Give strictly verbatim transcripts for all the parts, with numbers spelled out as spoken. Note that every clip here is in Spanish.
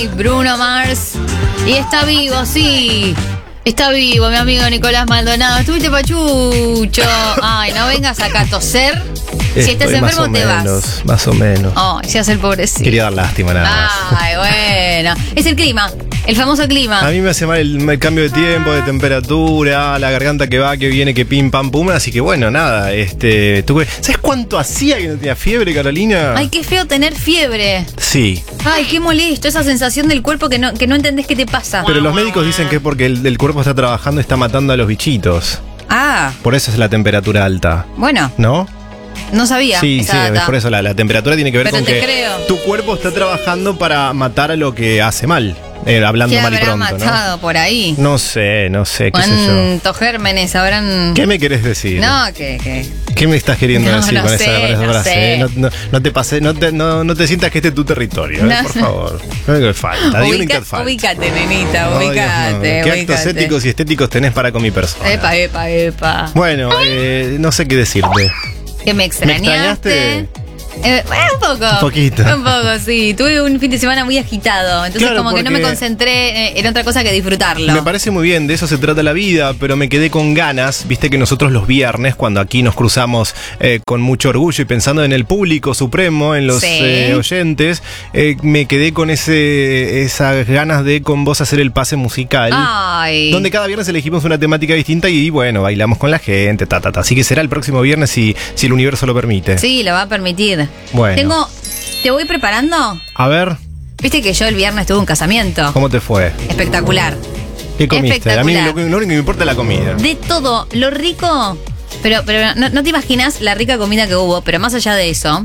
Bruno Mars. Y está vivo, sí. Está vivo, mi amigo Nicolás Maldonado. Estuviste pachucho. Ay, no vengas acá a toser. Si Estoy estás enfermo, más o te menos, vas. Más o menos. Oh, se hace el pobrecito. Quería dar lástima nada más. Ay, bueno. Es el clima. El famoso clima. A mí me hace mal el, el cambio de tiempo, de temperatura, la garganta que va, que viene, que pim, pam, pum. Así que bueno, nada. Este, tuve, ¿sabes cuánto hacía que no tenía fiebre, Carolina? Ay, qué feo tener fiebre. Sí. Ay, qué molesto. Esa sensación del cuerpo que no, que no entendés qué te pasa. Pero los médicos dicen que es porque el, el cuerpo está trabajando y está matando a los bichitos. Ah, Por eso es la temperatura alta. bueno. ¿No? No sabía. Sí, esa sí, data. es por eso la, la temperatura tiene que ver Pero con te que creo. tu cuerpo está trabajando para matar a lo que hace mal. Eh, hablando ¿Qué mal y habrá pronto, matado por ahí? ¿no? No sé, no sé, qué sé yo. ¿Cuántos gérmenes habrán...? ¿Qué me querés decir? No, que... que... ¿Qué me estás queriendo No, decir no con, sé, esa, con esa no frase? sé. eh? No, no, no te pases, no te, no, no te sientas que este es tu territorio, eh, No. por favor. No hay que falta, digo ni Ubica- que falta. ubícate, nenita, No, Dios, ubícate, no. ¿Qué actos ubícate. éticos y estéticos tenés para con mi persona? Epa, epa, epa. Bueno, eh, no sé qué decirte. ¿Que me extrañaste? extrañaste? Eh, bueno, un poco. Un poquito. Un poco, sí. Tuve un fin de semana muy agitado. Entonces Claro, como que no me porque- concentré eh, en otra cosa que disfrutarlo. Me parece muy bien, de eso se trata la vida, pero me quedé con ganas, viste que nosotros los viernes, cuando aquí nos cruzamos eh, con mucho orgullo y pensando en el público supremo, en los Sí. eh, oyentes, eh, me quedé con ese esas ganas de con vos hacer el pase musical. Ay. Donde cada viernes elegimos una temática distinta y bueno, bailamos con la gente, ta, ta, ta. Así que será el próximo viernes si, si el universo lo permite. Sí, lo va a permitir. Bueno. Tengo... ¿Te voy preparando? A ver, Viste que yo el viernes tuve un casamiento. ¿cómo te fue? Espectacular. ¿Qué comiste? A mí Espectacular. lo, que- lo único que me importa es la comida. De todo, lo rico, pero, pero no, no te imaginas la rica comida que hubo, pero más allá de eso,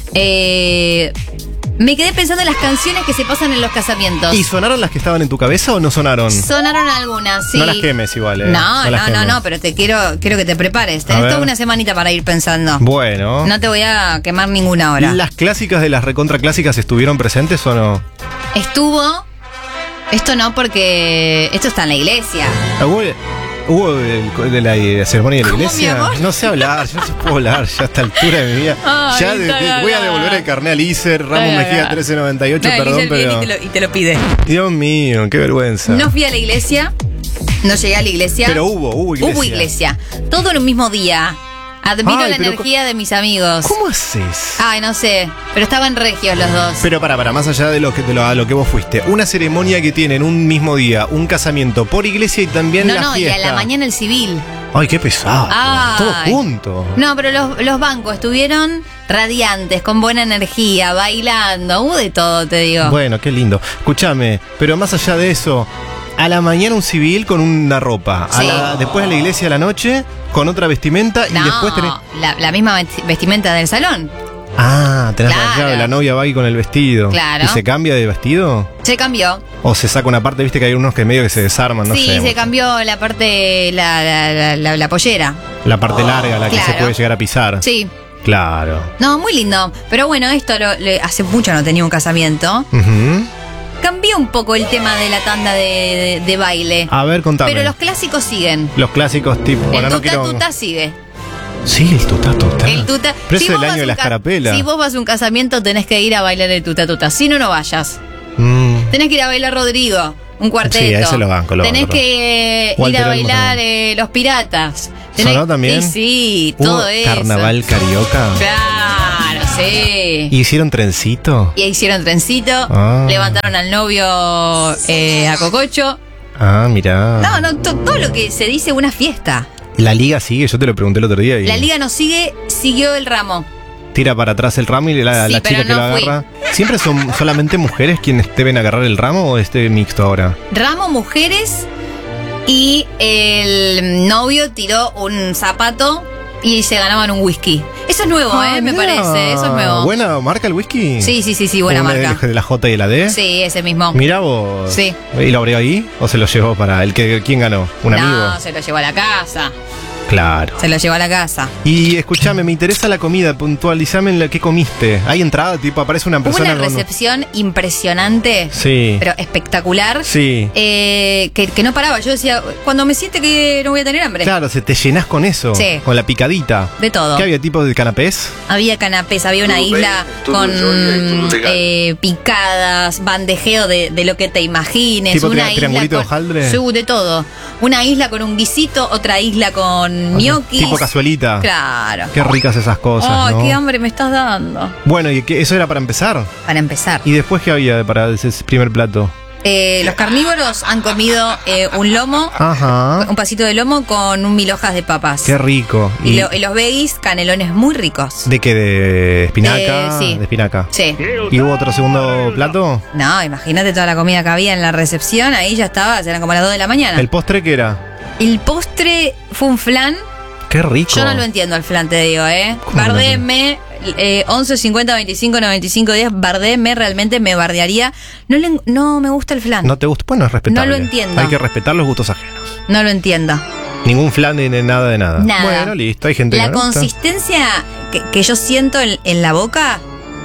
eh, me quedé pensando en las canciones que se pasan en los casamientos. ¿Y sonaron las que estaban en tu cabeza o no sonaron? Sonaron algunas, sí. No las quemes igual, eh. No, No las no, no, quemes. no, pero te quiero, quiero que te prepares. A Tenés ver. toda una semanita para ir pensando. Bueno. No te voy a quemar ninguna hora. ¿Las clásicas de las recontra clásicas estuvieron presentes o no? Estuvo. Esto no, porque esto está en la iglesia. ¿Hubo, hubo el- de la, eh, ceremonia de la ¿Cómo, iglesia? mi amor? No sé hablar, yo no sé puedo hablar ya a esta altura de mi vida. Ay, ya de- de- está voy a gaga. devolver el carnet al Iser, Ramos Está Mejía gaga. trece noventa y ocho, No, perdón, dice bien pero. y te, lo, y te lo pide. Dios mío, qué vergüenza. No fui a la iglesia, no llegué a la iglesia. Pero hubo, hubo iglesia. Hubo iglesia. Todo en un mismo día. Admiro Ay, la pero energía de mis amigos. ¿Cómo haces? Ay, no sé. Pero estaban regios los dos. Pero para, para, más allá de lo que de lo, a lo que vos fuiste, una ceremonia que tiene en un mismo día un casamiento por iglesia y también no, la no, fiesta. y a la mañana el civil. Ay, qué pesado. Ay. Todo junto. No, pero los, los bancos estuvieron radiantes, con buena energía, bailando. Hubo de todo, te digo. Bueno, qué lindo. Escúchame, pero más allá de eso, a la mañana un civil con una ropa, a Sí. la- después a la iglesia a la noche con otra vestimenta no, y después tenés... la, la misma vesti- vestimenta del salón. Ah, tenés Claro. la llave, la novia va ahí con el vestido. Claro. ¿Y se cambia de vestido? Se cambió. ¿O se saca una parte, viste que hay unos que medio que se desarman, no sí, sé? se cambió la parte, la, la, la, la- la pollera. La parte larga, la que se Claro. puede llegar a pisar. Sí. Claro. No, muy lindo. Pero bueno, esto lo- le- hace mucho no tenía un casamiento. Ujú. Cambió un poco el tema de la tanda de, de- de baile. A ver, contame. Pero los clásicos siguen. Los clásicos tipo... Bueno, el no tuta quiero... tuta sigue. Sí, el tuta tuta. El tuta. Pero si eso es vos el vas año de un las ca- carapelas. Si vos vas a un casamiento, tenés que ir a bailar el tuta tuta. Si no, no vayas. Mm. Tenés que ir a bailar Rodrigo, un cuarteto. Sí, a ese lo banco, lo Tenés banco. que eh, ir Walter a Elmo bailar también. eh, Los Piratas. ¿Sonó también? Sí, sí, ¿Hubo todo eso. carnaval carioca? Claro, sí. ¿Y hicieron trencito? Y hicieron trencito, Ah. levantaron al novio eh, a Cococho. Ah, mirá. No, no, to- todo lo que se dice una fiesta. La liga sigue, yo te lo pregunté el otro día. Y La liga no sigue, siguió el ramo. tira para atrás el ramo y la, Sí, la pero chica que no lo fui. agarra. ¿Siempre son solamente mujeres quienes deben agarrar el ramo o este mixto ahora? Ramo, mujeres, y el novio tiró un zapato y se ganaban un whisky. Eso es nuevo, Ah, ¿eh? Me mirá. parece, eso es nuevo. ¿Buena marca el whisky? Sí, sí, sí, sí, buena ¿Una marca. De, de la J y la D? Sí, ese mismo. Mirá vos. Sí. ¿Y lo abrió ahí? ¿O se lo llevó para el que quién ganó? ¿Un no, amigo? se lo llevó a la casa. Claro. Se lo llevó a la casa. Y escúchame, me interesa la comida, puntualizame en la que comiste. ¿Hay entrada? Tipo, aparece una Hubo persona una con- recepción impresionante, Sí. pero espectacular. Sí. eh, que, que no paraba. Yo decía, cuando me siente que no voy a tener hambre. Claro, se te llenás con eso. Sí. Con la picadita. De todo. ¿Qué había, tipo de canapés? Había canapés, había una Todo isla bien, todo con joya y todo legal. eh, picadas, bandejeo de, de lo que te imagines. ¿Tipo una tri- isla triangulito de con, hojaldre? Sí, de todo. Una isla con un guisito, otra isla con ñoquis. Tipo cazuelita. Claro. Qué ricas esas cosas, Ay, ¿no? qué hambre me estás dando. Bueno, ¿y qué, eso era para empezar? Para empezar. ¿Y después qué había para ese primer plato? Eh, los carnívoros han comido eh, un lomo, Ajá. un pasito de lomo con un mil hojas de papas. Qué rico. Y, lo- y los veggies, canelones muy ricos. ¿De qué? ¿De espinaca? Eh, sí. De espinaca. Sí. ¿Y hubo otro segundo plato? No, imagínate toda la comida que había en la recepción, ahí ya estaba, eran como las dos de la mañana. ¿El postre qué era? El postre fue un flan. Qué rico. Yo no lo entiendo al flan, te digo, ¿eh? ¿Cómo no lo Bardeme, eh, once cincuenta veinticinco noventa y cinco diez, bardeme, realmente me bardearía. No, le- no me gusta el flan. ¿No te gusta? Bueno, es respetable. No lo entiendo. Hay que respetar los gustos ajenos. No lo entiendo. Ningún flan ni nada de nada. Nada. Bueno, listo. Hay gente La que no le gusta. consistencia que, que yo siento en, en la boca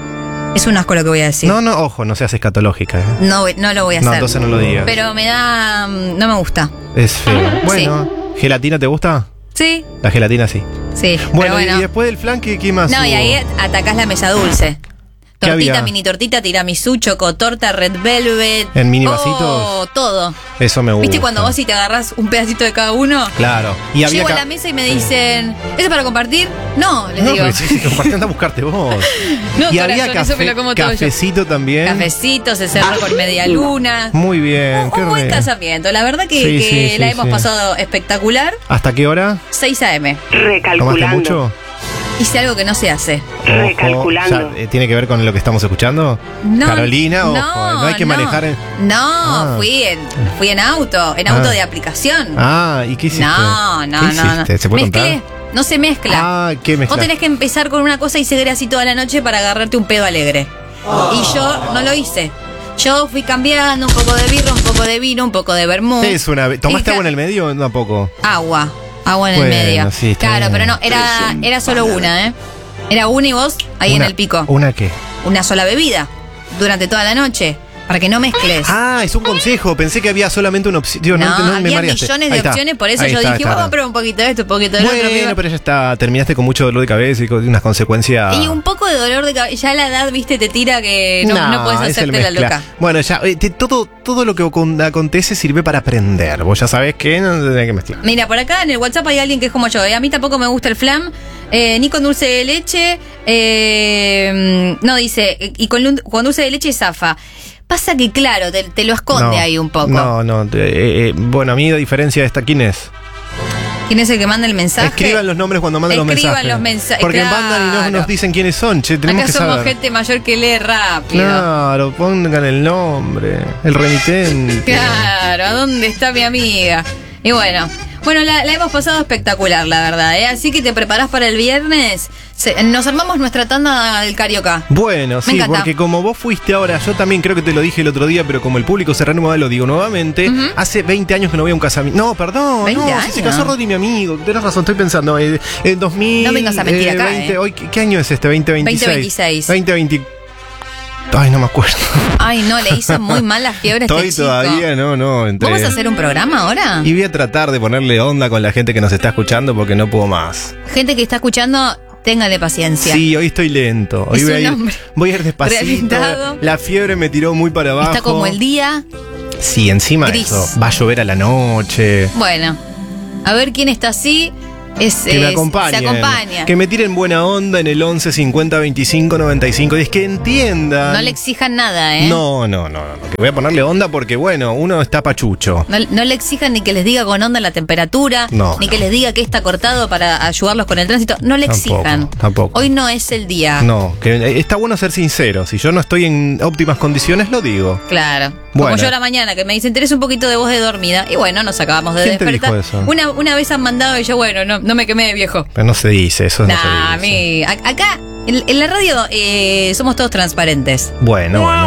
es un asco lo que voy a decir. No, no, ojo, no seas escatológica. ¿eh? No, voy- no lo voy a No, hacer. entonces no lo digas. Pero me da... mm, no me gusta. Es feo. Bueno, ¿gelatina te gusta? Sí, La gelatina sí. sí. Bueno, pero bueno. y después del flan, ¿qué, qué más No, y hubo? ahí atacás la mesa dulce. ¿Qué Tortita, había? mini tortita, tiramisú, chocotorta, red velvet. ¿En mini Oh, vasitos? todo. Eso me gusta. ¿Viste cuando vos y te agarrás un pedacito de cada uno? Claro. Y había Llego a ca- la mesa y me dicen, ¿eso es para compartir? No, les No, digo. pero sí, compartí, anda a buscarte vos. No, y corazón, había eso café, me lo como todo yo. cafecito también. Cafecito, se cerró con media luna. Muy bien. Un, qué un buen re- casamiento. La verdad que, Sí, que sí, sí, la hemos sí. pasado espectacular. ¿Hasta qué hora? seis a eme. ¿Tomaste Recalculando. mucho? Hice algo que no se hace. Recalculando. Ojo, ya, eh, ¿tiene que ver con lo que estamos escuchando? No, Carolina, ojo, no, no hay que no. manejar en... No, Ah. fui, en, fui en auto, en auto Ah. de aplicación. Ah, ¿y qué hiciste? No, no, ¿Qué no, no. hiciste? ¿Se puede Mezclé, contar? no se mezcla. Ah, ¿qué Vos mezclaste? tenés que empezar con una cosa y seguir así toda la noche para agarrarte un pedo alegre. Y yo no lo hice. Yo fui cambiando un poco de birra, un poco de vino, un poco de vermú. Es una... ¿Tomaste Y agua en ca- el medio o no poco? Agua, agua en Bueno, el medio. sí, está claro, bien. pero no, era, era solo una, ¿eh? Era una y vos ahí Una- en el pico. ¿Una qué? Una sola bebida durante toda la noche. Para que no mezcles. Ah, es un consejo. Pensé que había solamente una opción. Digo, no, no, no me había mareaste. millones Ahí de está. opciones, por eso Ahí yo está, dije, está, vamos a está. probar un poquito de esto, un poquito de lo otro. Bueno, pero ya está. Terminaste con mucho dolor de cabeza y con unas consecuencias. Y un poco de dolor de cabeza. Ya la edad, viste, te tira que no, no puedes es el hacerte la mezcla. loca. Bueno, ya, eh, te- todo, todo lo que ocon- acontece sirve para aprender. Vos ya sabés que no tenés que mezclar. Mira, por acá en el WhatsApp hay alguien que es como yo. ¿eh? A mí tampoco me gusta el flan, eh, ni con dulce de leche. eh, no, dice, eh, y con, lun- con dulce de leche zafa. Pasa que, claro, te, te lo esconde No, ahí un poco. No, no. te- eh, eh, bueno, a mí, a diferencia de esta, ¿quién es? ¿Quién es el que manda el mensaje? Escriban los nombres cuando manden los Escriban mensajes. los mensajes, Porque claro. mandan y no nos dicen quiénes son. Che, tenemos Acá que somos saber. gente mayor que lee rápido. Claro, pongan el nombre, el remitente. Claro, ¿a dónde está mi amiga? Y bueno, bueno, la, la hemos pasado espectacular, la verdad, ¿eh? Así que te preparás para el viernes. Se- nos armamos nuestra tanda del Carioca. Bueno, sí, encanta. porque como vos fuiste ahora, yo también creo que te lo dije el otro día, pero como el público se renueva, lo digo nuevamente. Ujú. Hace veinte años que no voy a un casamiento. No, perdón, ¿veinte no, si años? se casó Rodri, mi amigo. Tenés razón, estoy pensando. Eh, en dos mil. No vengas a mentir acá, veinte, eh. hoy, ¿qué, qué año es este? veinte veintiséis. veinte veintiséis. veinte veinte. Ay, no me acuerdo. Ay, no, le hizo muy mal la fiebre a este Estoy chico. todavía, no, no. entre- ¿Vamos a hacer un programa ahora? Y voy a tratar de ponerle onda con la gente que nos está escuchando porque no puedo más. Gente que está escuchando, téngale paciencia. Sí, hoy estoy lento. Hoy Es voy a, un ir, hombre voy a ir despacito. reventado. La fiebre me tiró muy para abajo. Está como el día. Sí, encima de gris. eso. Va a llover a la noche. Bueno, a ver quién está así. Es, Que me es- acompañen. Se acompaña. Que me tiren buena onda en el once cincuenta veinticinco noventa y cinco. Y es que entiendan. No le exijan nada, ¿eh? No, no, no, no. Que voy a ponerle onda porque, bueno, uno está pachucho. No, no le exijan ni que les diga con onda la temperatura, No, ni no. que les diga que está cortado para ayudarlos con el tránsito. No le Tampoco, exijan. tampoco. Hoy no es el día. No, que eh, está bueno ser sincero. Si yo no estoy en óptimas condiciones, lo digo. Claro. Bueno. Como yo a la mañana, que me dicen, tenés un poquito de voz de dormida. Y bueno, nos acabamos de ¿Quién te despertar. dijo eso? Una, una vez han mandado y yo, bueno, no, no me quemé de viejo. Pero no se dice, eso no Nah, a se dice. mí. a- Acá, en, en la radio, eh, somos todos transparentes. Bueno, bueno.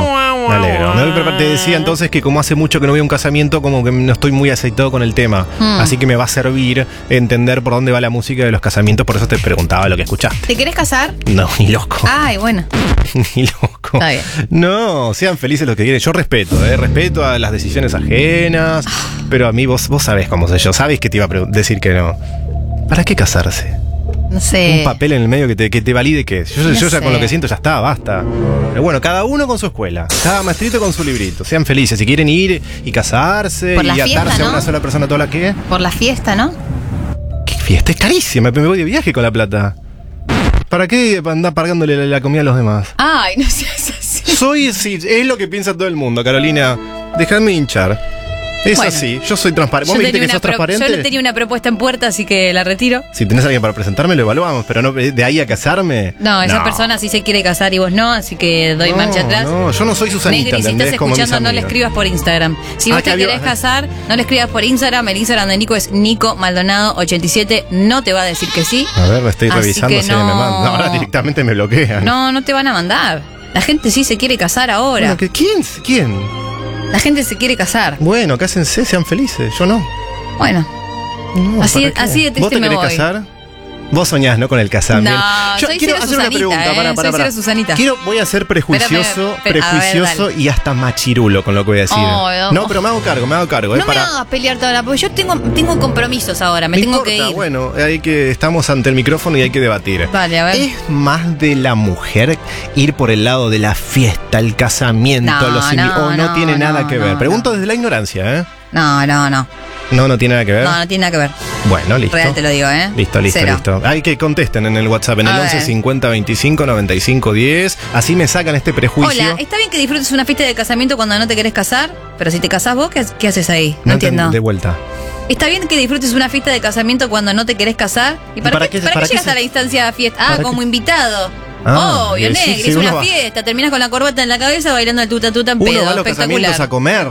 Me alegro. Me voy prepar- Te decía entonces que como hace mucho que no voy a un casamiento, como que no estoy muy aceitado con el tema. Mm. Así que me va a servir entender por dónde va la música de los casamientos. Por eso te preguntaba lo que escuchaste. ¿Te querés casar? No, ni loco. Ay, bueno. Ni loco. Está bien. No, sean felices los que quieren. Yo respeto, ¿eh? Respeto a las decisiones ajenas. Pero a mí vos, vos sabés cómo soy yo. Sabés que te iba a pre- decir que no. ¿Para qué casarse? No sé. Un papel en el medio que te, que te valide qué es. Yo, No yo ya sé. con lo que siento ya está, basta. Pero bueno, cada uno con su escuela. Cada maestrito con su librito. Sean felices. Si quieren ir y casarse Por la y fiesta, atarse ¿no? a una sola persona toda la que. Por la fiesta, ¿no? ¿Qué fiesta? Es carísima. Me voy de viaje con la plata. ¿Para qué andar pagándole la, la comida a los demás? Ay, no seas así. Soy, sí, es lo que piensa todo el mundo, Carolina. Déjame hinchar. Es Bueno. así, yo soy transparente. ¿Vos Yo me dijiste tenía que una sos pro- transparente? Yo tenía una propuesta en puerta, así que la retiro. Si tenés a alguien para presentarme, lo evaluamos, pero no de ahí a casarme. No, esa persona sí se quiere casar y vos no, así que doy No, marcha atrás. No, yo no soy Susanita, Negri, si ¿entendés? estás Como mis escuchando, no le amigos. escribas por Instagram. Si Ah, vos que te había- querés casar, no le escribas por Instagram. El Instagram de Nico es Nico Maldonado ochenta y siete. No te va a decir que sí. A ver, estoy Así revisando que si no. me mandan. Ahora directamente me bloquean. No, no te van a mandar. La gente sí se quiere casar ahora. Bueno, ¿que- ¿quién? ¿Quién? La gente se quiere casar. Bueno, cásense, sean felices. Yo no. Bueno, No, Así- ¿para qué? así de triste ¿Vos te me querés voy. casar? Vos soñás, ¿no? Con el casamiento. No, Yo soy quiero cero hacer una Susanita, pregunta. ¿eh? Para, para, Soy para. cero Susanita. Quiero, voy a ser prejuicioso, Espérame, espera, a ver, prejuicioso dale. y hasta machirulo con lo que voy a decir. Oh, no. no, pero me hago cargo, me hago cargo. no es me para... hagas pelear toda la... Porque yo tengo, tengo compromisos ahora, me No tengo importa, que ir. bueno, hay que, estamos ante el micrófono y hay que debatir. Vale, a ver. ¿Es más de la mujer ir por el lado de la fiesta, el casamiento, No, los invi- no, o no, no, tiene nada no, que ver? no, Pregunto no. desde la ignorancia, ¿eh? No, no, no. No, no tiene nada que ver. No, no tiene nada que ver. Bueno, listo. Real te lo digo, ¿eh? Listo, listo, Cero. listo. Hay que contesten en el WhatsApp, en A el ver. once cincuenta veinticinco noventa y cinco diez. Así me sacan este prejuicio. Hola, está bien que disfrutes una fiesta de casamiento cuando no te querés casar, pero si te casás vos, ¿qué, qué haces ahí? No, entiendo. enten- De vuelta. Está bien que disfrutes una fiesta de casamiento cuando no te querés casar. ¿Y para, para qué, qué- para para qué qué llegas se- a la instancia de fiesta? Ah, ¿Para como qué? invitado. Ah, Obvio, bien, sí, Negri, sí, es uno una va- fiesta. Terminas con la corbata en la cabeza bailando el tuta tuta en Uno pedo. va a los casamientos Espectacular. a comer.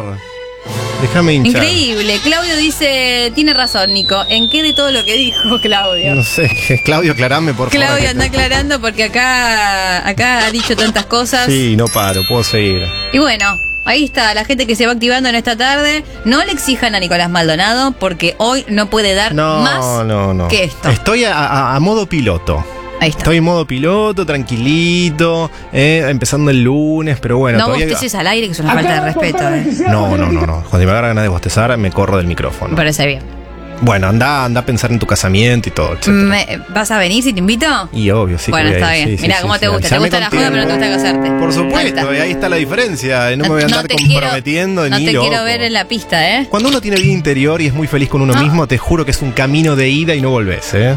Déjame hinchar. Increíble. Claudio dice, tiene razón, Nico. ¿En qué de todo lo que dijo Claudio? No sé, Claudio, aclarame, por favor. Claudio que anda te- aclarando porque acá, acá ha dicho tantas cosas. Sí, no paro, puedo seguir. Y bueno, ahí está, la gente que se va activando en esta tarde. No le exijan a Nicolás Maldonado porque hoy no puede dar No, más no, no. que esto. Estoy a, a- a modo piloto. Ahí está. Estoy en modo piloto, tranquilito, eh, empezando el lunes, pero bueno, no todavía... bosteces al aire, que es una falta de respeto. Eh. No, no, no, no. Cuando me agarra ganas de bostezar, me corro del Me micrófono. parece bien. Bueno, anda, anda a pensar en tu casamiento y todo, etcétera. Me- ¿Vas a venir si te invito? Y obvio, sí. Bueno, que voy a está ir, bien. sí, Mirá sí, cómo sí, te sí. gusta. Te Avísame gusta la con joda, pero no te gusta tiempo. casarte. Por Ahí supuesto, está. y ahí está la diferencia. No me voy a andar te quiero- comprometiendo no ni te loco. quiero ver en la pista, ¿eh? Cuando uno tiene vida interior y es muy feliz con uno No. mismo, te juro que es un camino de ida y no volvés, ¿eh?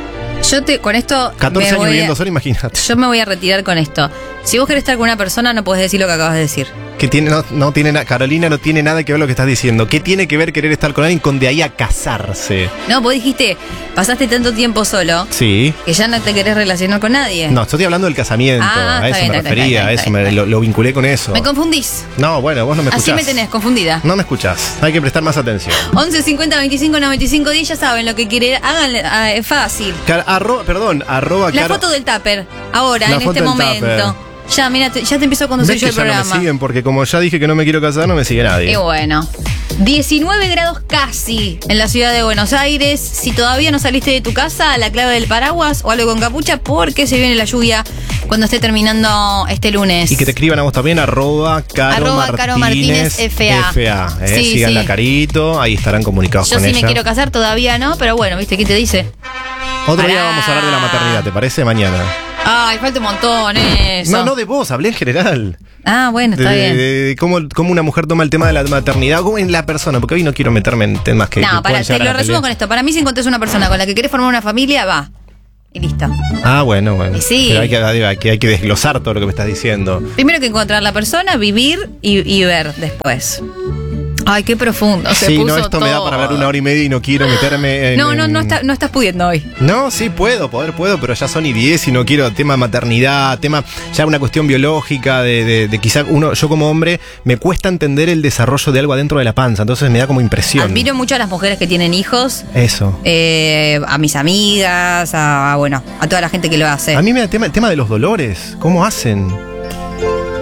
Yo te, con esto. catorce me años voy a- viviendo solo, imagínate. Yo me voy a retirar con esto. Si vos querés estar con una persona, no podés decir lo que acabas de decir. Que tiene, no, no tiene na- Carolina no tiene nada que ver lo que estás diciendo. ¿Qué tiene que ver querer estar con alguien con de ahí a casarse? No, vos dijiste, pasaste tanto tiempo solo Sí. que ya no te querés relacionar con nadie. No, estoy hablando del casamiento. Ah, a está eso bien, me está bien, refería, está a bien, eso está me, bien. lo, lo vinculé con eso. Me confundís. No, bueno, vos no me escuchás. Así me tenés, confundida. No me escuchás. Hay que prestar más atención. once cincuenta veinticinco noventa y cinco diez, ya saben lo que quieren. Háganle, ah, es fácil. Car- arro- perdón, arroba La Caro- foto del tupper, ahora, La en foto este del momento. tupper. Ya, mira, te- ya te empezó a conducir ¿Ves yo que el ya no me programa. siguen? Porque como ya dije que no me quiero casar, no me sigue nadie. Y bueno, diecinueve grados casi en la ciudad de Buenos Aires. Si todavía no saliste de tu casa, la clave del paraguas o algo con capucha, porque se viene la lluvia cuando esté terminando este lunes. Y que te escriban a vos también, arroba Caro Arroba Martínez, Caro Martínez F A. F A, eh, Sí, sigan sí. la Carito, ahí estarán comunicados Yo con sí ella. me quiero casar, todavía no, pero bueno, ¿viste? ¿Quién te dice? Otro día Pará. vamos a hablar de la maternidad, ¿te parece? Mañana. Ay, falta un montón eso. No, no de vos, hablé en general. Ah, bueno, De, está de- bien. de cómo, cómo una mujer toma el tema de la maternidad, como en la persona, porque hoy no quiero meterme en temas que. que No, para, puedan te llevar a lo la resumo pelea. con esto. Para mí, si encontrás una persona con la que querés formar una familia, va. Y listo. Ah, bueno, bueno. Y sí. Pero hay que, hay, que, hay que desglosar todo lo que me estás diciendo. Primero que encontrar la persona, vivir y, y ver después. Ay, qué profundo. Se Sí, puso no, esto me da todo. para hablar una hora y media y no quiero meterme en. No, no, en- no, está- no estás pudiendo hoy. No, sí puedo, poder puedo, pero ya son y diez y no quiero tema maternidad, tema ya una cuestión biológica de, de, de quizá uno, yo como hombre, me cuesta entender el desarrollo de algo adentro de la panza, entonces me da como impresión. Admiro mucho a las mujeres que tienen hijos, Eso. eh, a mis amigas, a, bueno, a toda la gente que lo hace. A mí me da tema, el tema de los dolores, ¿cómo hacen?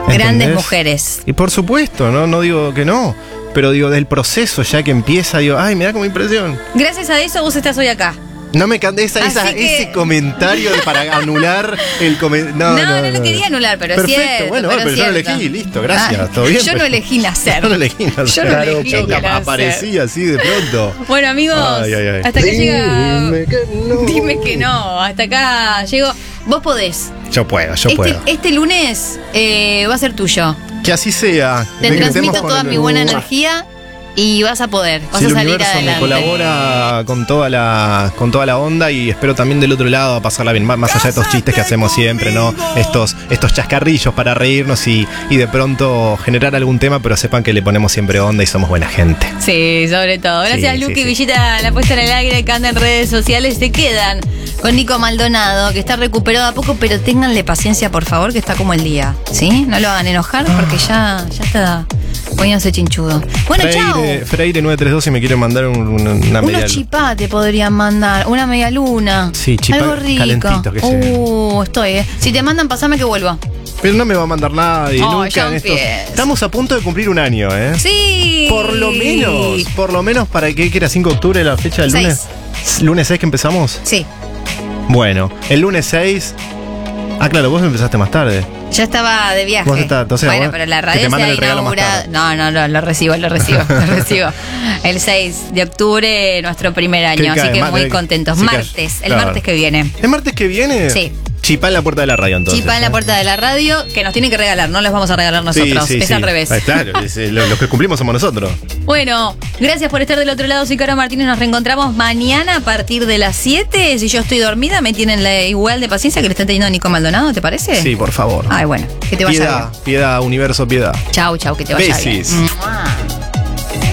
Grandes ¿Entendés? mujeres. Y por supuesto, no, no digo que no, pero digo, del proceso ya que empieza, digo, ay, me da como impresión. Gracias a eso vos estás hoy acá. No me cante esa, esa, Así que- ese comentario de- para anular el comentario. No, No, no, no lo quería anular, pero es Perfecto, cierto, bueno, pero pero, es yo lo cierto. elegí, listo, gracias, Ah, todo bien. yo pero- no elegí nacer. Yo no elegí nacer. Yo no elegí Yo nacer. aparecí así de pronto. Bueno, amigos, Ay, ay, ay. hasta que llega. Dime que no. Dime que no. Hasta acá llego. Vos podés. Yo puedo, yo Este, puedo. este lunes eh, va a ser tuyo. Que así sea. Te Decretemos transmito con toda el- mi buena energía y vas a poder. Vas Si a el salir universo adelante. me colabora con toda la con toda la onda y espero también del otro lado a pasarla bien, más, más allá de estos chistes que hacemos siempre, ¿no? Estos, estos chascarrillos para reírnos y, y de pronto generar algún tema, pero sepan que le ponemos siempre onda y somos buena gente. Sí, sobre todo. Gracias, Sí, Luqui sí, sí. Villita, la puesta en el aire que anda en redes sociales. Se quedan con Nico Maldonado, que está recuperado a poco, pero ténganle paciencia, por favor, que está como el día. ¿Sí? No lo hagan enojar porque ya, ya está poniéndose chinchudo. Bueno, chao. Freire, Freire nueve tres dos si me quiere mandar un- una, una media. Unos chipá te podrían mandar, una media luna. Sí, chipá Algo rico. calentitos, que se- Uh, estoy, eh. Si te mandan, pasame que vuelvo. Pero no me va a mandar nadie, Oh, nunca ya en estos. empieza. Estamos a punto de cumplir un año, ¿eh? Sí. Por lo menos, por lo menos para que, que era cinco de octubre la fecha del Seis. lunes. ¿Lunes seis que empezamos? Sí. Bueno, el lunes seis. Ah, claro, vos empezaste más tarde. Ya estaba de viaje. Vos estás- o sea, bueno, vos- pero la que radio te se mandan ha el regalo más inaugurado. tarde. No, no, no, lo recibo, lo recibo, lo recibo. El seis de octubre, nuestro primer año. ¿Qué Así cae? que Ma- muy de- contentos. sí, cae. Martes, el Claro. martes que viene. ¿El martes que viene? Sí. Chipá en la puerta de la radio, entonces. Chipa en la ¿eh? puerta de la radio, que nos tienen que regalar, no les vamos a regalar Sí, nosotros. sí, es sí. al revés. Ah, claro, es, eh, lo- los que cumplimos somos nosotros. Bueno, gracias por estar del otro lado. Soy Caro Martínez. Nos reencontramos mañana a partir de las siete. Si yo estoy dormida, me tienen la igual de paciencia que le están teniendo a Nico Maldonado, ¿te parece? Sí, por favor. Ay, bueno, que te vaya Piedad, bien. piedad, universo, piedad. Chau, chau, que te vaya Besis. bien. Mua.